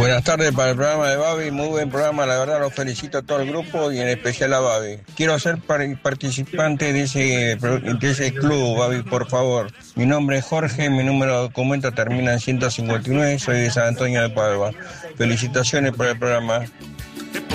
Buenas tardes para el programa de Babi, muy buen programa, la verdad los felicito a todo el grupo y en especial a Babi. Quiero ser participante de ese club, Babi, por favor. Mi nombre es Jorge, mi número de documento termina en 159, soy de San Antonio de Padua. Felicitaciones por el programa.